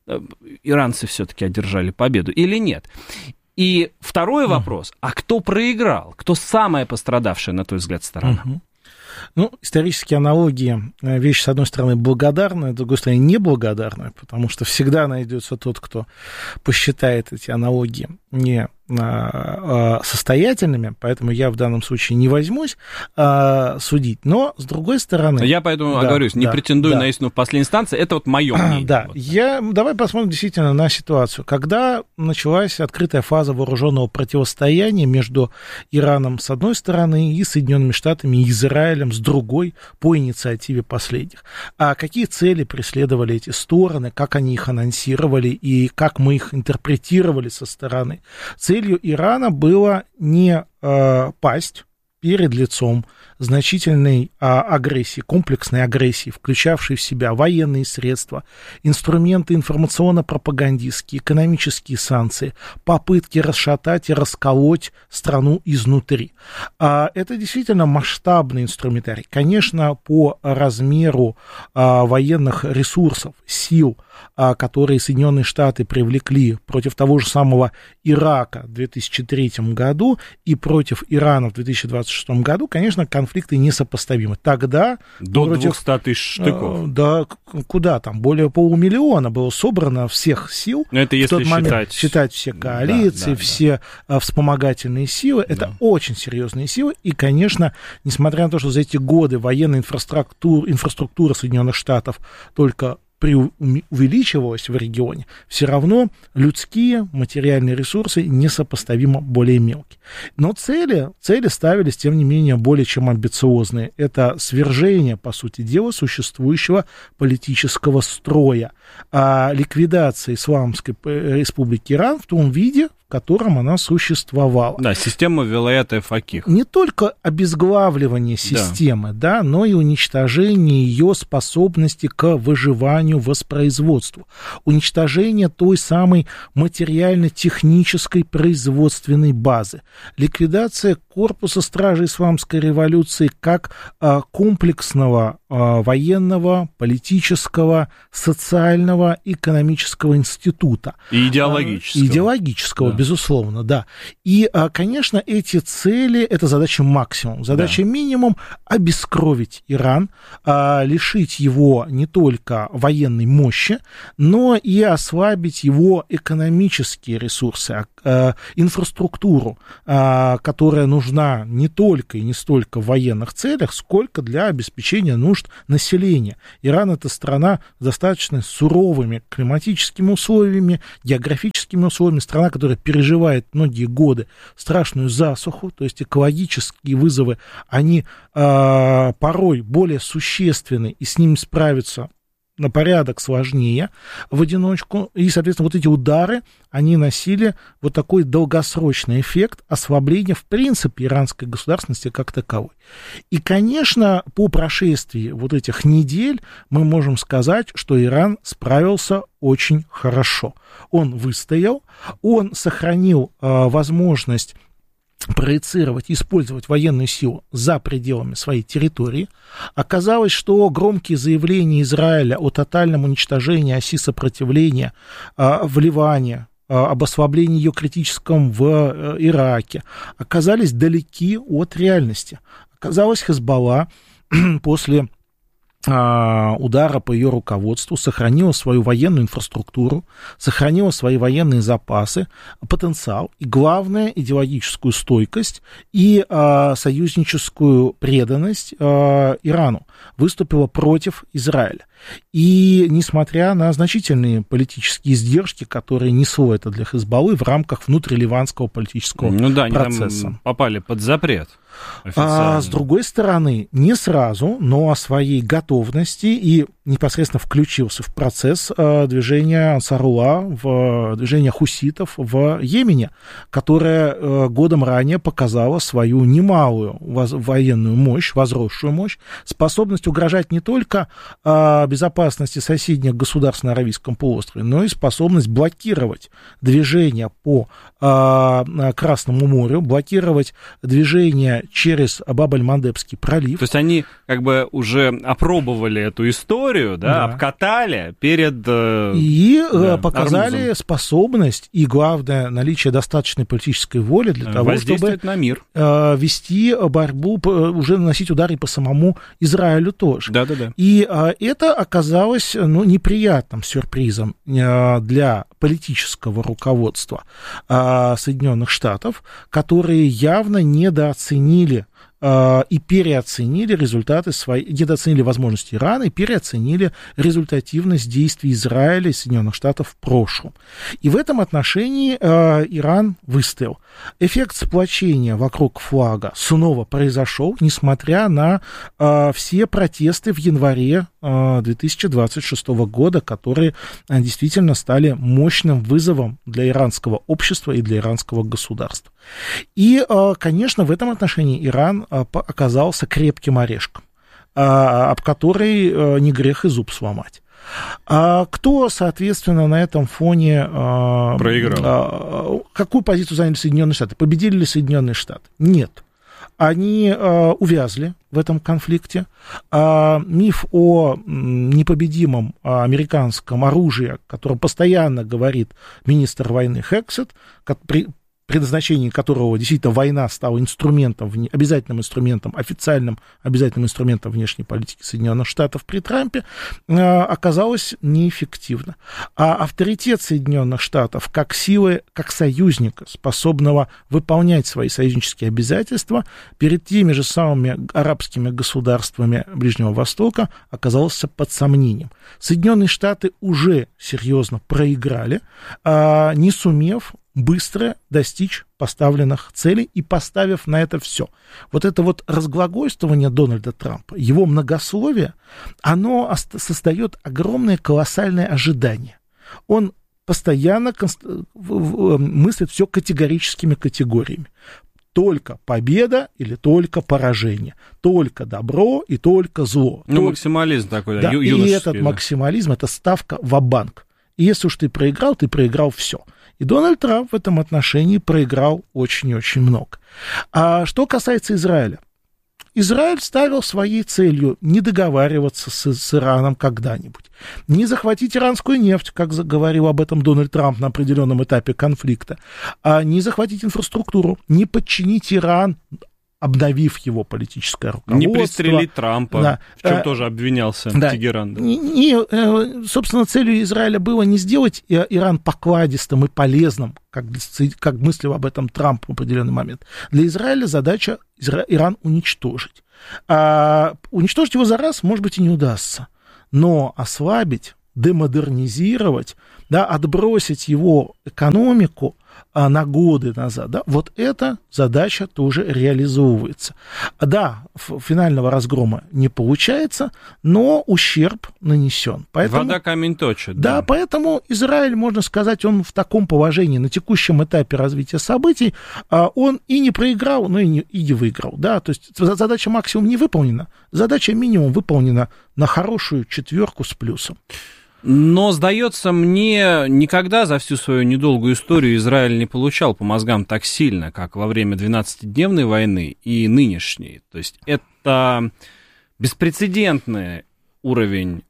иранцы все-таки одержали победу или нет? И второй вопрос, а кто проиграл? Кто самая пострадавшая, на твой взгляд, сторона? Исторические аналогии — вещь, с одной стороны, благодарная, с другой стороны, неблагодарная, потому что всегда найдется тот, кто посчитает эти аналогии не состоятельными, поэтому я в данном случае не возьмусь судить. Но, с другой стороны... Я поэтому оговорюсь, не претендую на истину в последней инстанции, это вот мое мнение. Да, давай посмотрим действительно на ситуацию. Когда началась открытая фаза вооруженного противостояния между Ираном с одной стороны и Соединенными Штатами и Израилем с другой по инициативе последних. А какие цели преследовали эти стороны, как они их анонсировали и как мы их интерпретировали со стороны? Целью Ирана было не пасть перед лицом значительной агрессии, комплексной агрессии, включавшей в себя военные средства, инструменты информационно-пропагандистские, экономические санкции, попытки расшатать и расколоть страну изнутри. Это действительно масштабный инструментарий. Конечно, по размеру военных ресурсов, сил, которые Соединенные Штаты привлекли против того же самого Ирака в 2003 году и против Ирана в 2026 году, конечно, конфликты несопоставимы. Тогда... До 200 тысяч штыков. Да, куда там? Более 500 000 было собрано всех сил. Это если в тот момент считать все коалиции, все вспомогательные силы. Это очень серьезные силы. И, конечно, несмотря на то, что за эти годы военная инфраструктура Соединенных Штатов только увеличивалась в регионе, все равно людские, материальные ресурсы несопоставимо более мелкие. Но цели ставились, тем не менее, более чем амбициозные. Это свержение, по сути дела, существующего политического строя, ликвидация Исламской Республики Иран в том виде, в котором она существовала. Да, система вилаята факих. Не только обезглавливание системы, да, но и уничтожение ее способности к выживанию, воспроизводству, уничтожение той самой материально-технической производственной базы, ликвидация корпуса стражей исламской революции как комплексного военного, политического, социального, экономического института. И идеологического. Идеологического, да. Безусловно, да. И, конечно, эти цели, это задача максимум. Задача минимум — обескровить Иран, лишить его не только военной мощи, но и ослабить его экономические ресурсы, инфраструктуру, которая нужна не только и не столько в военных целях, сколько для обеспечения нужд населения. Иран — это страна с достаточно суровыми климатическими условиями, географическими условиями, страна, которая переживает многие годы страшную засуху, то есть экологические вызовы, они порой более существенны, и с ними справиться на порядок сложнее в одиночку, и, соответственно, вот эти удары, они носили вот такой долгосрочный эффект ослабления, в принципе, иранской государственности как таковой. И, конечно, по прошествии вот этих недель мы можем сказать, что Иран справился очень хорошо. Он выстоял, он сохранил возможность проецировать, использовать военную силу за пределами своей территории. Оказалось, что громкие заявления Израиля о тотальном уничтожении оси сопротивления в Ливане, об ослаблении ее критическом в Ираке, оказались далеки от реальности. Оказалось, Хезболла после удара по ее руководству сохранила свою военную инфраструктуру, сохранила свои военные запасы, потенциал и, главное, идеологическую стойкость и союзническую преданность Ирану, выступила против Израиля. И несмотря на значительные политические издержки, которые несло это для Хезболлы в рамках внутриливанского политического процесса. Они попали под запрет. С другой стороны, не сразу, но о своей готовности и непосредственно включился в процесс движения Ансарулла, в движение хуситов в Йемене, которое годом ранее показало свою немалую военную мощь, возросшую мощь, способность угрожать не только безопасности соседних государств на Аравийском полуострове, но и способность блокировать движение по Красному морю, блокировать движение через Баб-эль-Мандебский пролив. То есть они как бы уже опробовали эту историю, да. Обкатали перед показали Армузом. Способность и, главное, наличие достаточной политической воли для того, чтобы на мир. Вести борьбу, уже наносить удары по самому Израилю тоже. Да. И это оказалось неприятным сюрпризом для политического руководства Соединенных Штатов, которые явно недооценили и переоценили недооценили возможности Ирана и переоценили результативность действий Израиля и Соединенных Штатов в прошлом. И в этом отношении Иран выстоял. Эффект сплочения вокруг флага снова произошел, несмотря на все протесты в январе 2026 года, которые действительно стали мощным вызовом для иранского общества и для иранского государства. И, конечно, в этом отношении Иран оказался крепким орешком, об который не грех и зуб сломать. Кто, соответственно, на этом фоне проиграл? Какую позицию заняли Соединенные Штаты? Победили ли Соединенные Штаты? Нет. Они увязли в этом конфликте. Миф о непобедимом американском оружии, о котором постоянно говорит министр войны Хексет, предназначение которого действительно война стала инструментом, обязательным инструментом, официальным обязательным инструментом внешней политики Соединенных Штатов при Трампе, оказалось неэффективно. А авторитет Соединенных Штатов как силы, как союзника, способного выполнять свои союзнические обязательства перед теми же самыми арабскими государствами Ближнего Востока, оказался под сомнением. Соединенные Штаты уже серьезно проиграли, не сумев быстро достичь поставленных целей и поставив на это все. Вот это вот разглагольствование Дональда Трампа, его многословие, оно создает огромное колоссальное ожидание. Он постоянно мыслят все категорическими категориями. Только победа или только поражение. Только добро и только зло. Максимализм такой, да, и этот максимализм, это ставка ва-банк. И если уж ты проиграл все. И Дональд Трамп в этом отношении проиграл очень-очень много. А что касается Израиля. Израиль ставил своей целью не договариваться с Ираном когда-нибудь, не захватить иранскую нефть, как говорил об этом Дональд Трамп на определенном этапе конфликта, а не захватить инфраструктуру, не подчинить Иран, обновив его политическое руководство. Не пристрелить Трампа, да, в чем тоже обвинялся Тегеран. Да. Собственно, целью Израиля было не сделать Иран покладистым и полезным, как мыслил об этом Трамп в определенный момент. Для Израиля задача Иран уничтожить. Уничтожить его за раз, может быть, и не удастся. Но ослабить, демодернизировать, да, отбросить его экономику на годы назад, да, вот эта задача тоже реализовывается. Да, финального разгрома не получается, но ущерб нанесен. Поэтому, вода камень точит. Да, поэтому Израиль, можно сказать, он в таком положении на текущем этапе развития событий, он и не проиграл, но и не выиграл. Да? То есть задача максимум не выполнена, задача минимум выполнена на хорошую 4 с плюсом. Но, сдается мне, никогда за всю свою недолгую историю Израиль не получал по мозгам так сильно, как во время 12-дневной войны и нынешней. То есть это беспрецедентный уровень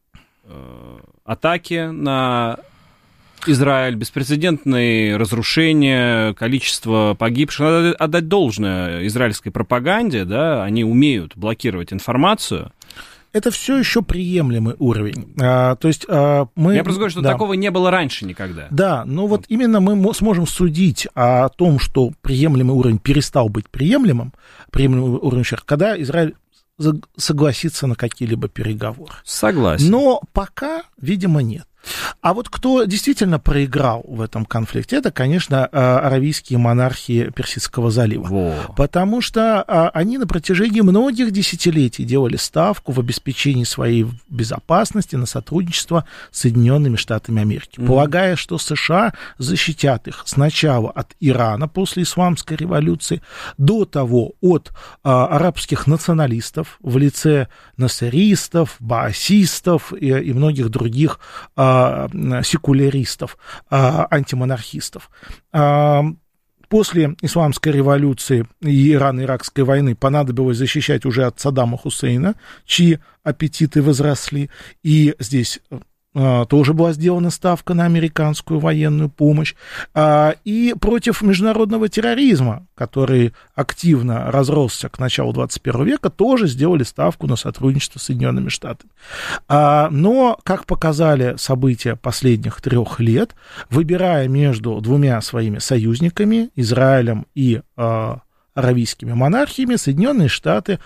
атаки на Израиль, беспрецедентные разрушения, количество погибших. Надо отдать должное израильской пропаганде, да, они умеют блокировать информацию. Это все еще приемлемый уровень. То есть мы... Я просто говорю, что такого не было раньше никогда. Да, но вот именно мы сможем судить о том, что приемлемый уровень перестал быть приемлемый уровень, когда Израиль согласится на какие-либо переговоры. Согласен. Но пока, видимо, нет. А вот кто действительно проиграл в этом конфликте, это, конечно, аравийские монархии Персидского залива. Потому что они на протяжении многих десятилетий делали ставку в обеспечении своей безопасности на сотрудничество с Соединенными Штатами Америки, полагая, что США защитят их сначала от Ирана после Исламской революции, до того от арабских националистов в лице насеристов, баасистов и многих других секуляристов, антимонархистов. После Исламской революции и Ирано-Иракской войны понадобилось защищать уже от Саддама Хусейна, чьи аппетиты возросли, и здесь тоже была сделана ставка на американскую военную помощь, и против международного терроризма, который активно разросся к началу 21 века, тоже сделали ставку на сотрудничество с Соединенными Штатами. Но, как показали события последних 3 лет, выбирая между двумя своими союзниками, Израилем и аравийскими монархиями, Соединенные Штаты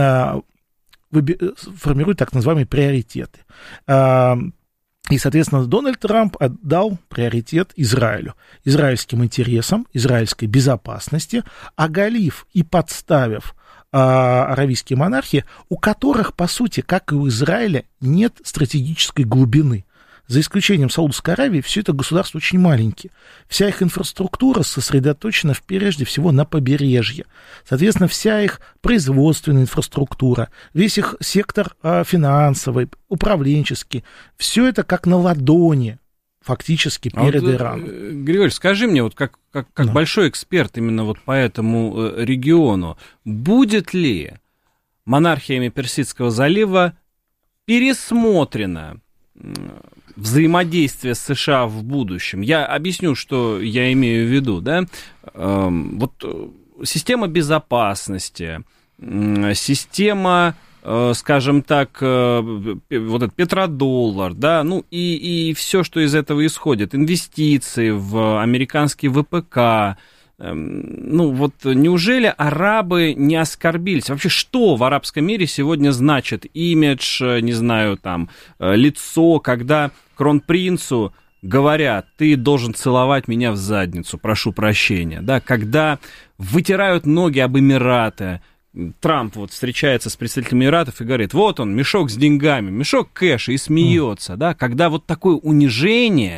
формируют так называемые приоритеты. И, соответственно, Дональд Трамп отдал приоритет Израилю, израильским интересам, израильской безопасности, оголив и подставив аравийские монархии, у которых, по сути, как и у Израиля, нет стратегической глубины. За исключением Саудовской Аравии, все это государство очень маленькие. Вся их инфраструктура сосредоточена прежде всего на побережье. Соответственно, вся их производственная инфраструктура, весь их сектор финансовый, управленческий, все это как на ладони фактически перед Ираном. Григорий, скажи мне, вот как большой эксперт именно вот по этому региону, будет ли монархиями Персидского залива пересмотрено взаимодействие с США в будущем? Я объясню, что я имею в виду, да? Вот система безопасности, система, скажем так, вот этот петродоллар, да, ну и все, что из этого исходит, инвестиции в американский ВПК. Ну вот неужели арабы не оскорбились? Вообще, что в арабском мире сегодня значит имидж, не знаю, там, лицо, когда кронпринцу говорят: ты должен целовать меня в задницу, прошу прощения, да, когда вытирают ноги об Эмираты. Трамп вот встречается с представителями Эмиратов и говорит: вот он, мешок с деньгами, мешок кэша, и смеется, да, когда вот такое унижение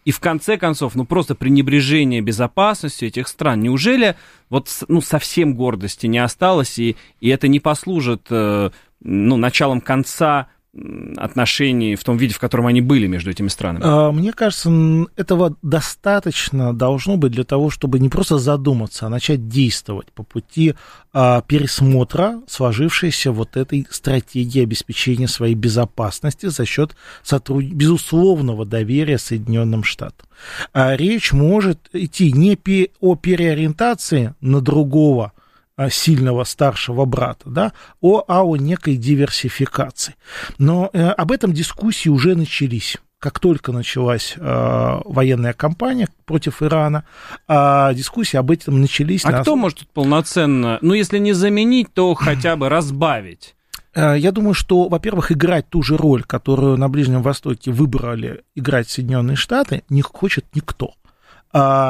И в конце концов, просто пренебрежение безопасностью этих стран. Неужели совсем гордости не осталось, и это не послужит началом конца отношений в том виде, в котором они были между этими странами? Мне кажется, этого достаточно должно быть для того, чтобы не просто задуматься, а начать действовать по пути пересмотра сложившейся этой стратегии обеспечения своей безопасности за счет безусловного доверия Соединенным Штатам. Речь может идти не о переориентации на другого сильного старшего брата, а о некой диверсификации. Но об этом дискуссии уже начались. Как только началась военная кампания против Ирана, дискуссии об этом начались. Кто может тут полноценно, если не заменить, то хотя бы разбавить? Я думаю, что, во-первых, играть ту же роль, которую на Ближнем Востоке выбрали играть Соединенные Штаты, не хочет никто.